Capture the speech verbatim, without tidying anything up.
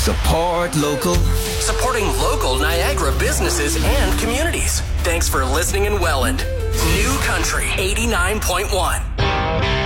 Support local. Supporting local Niagara businesses and communities. Thanks for listening in Welland. New Country eighty-nine point one.